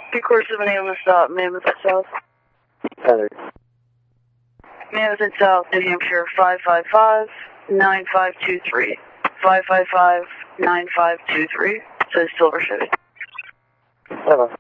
Course 7 a.m. to stop, Mammoth South. Heather. Mammoth South, New Hampshire, 555-9523. 555-9523. Says Silver City. Hello.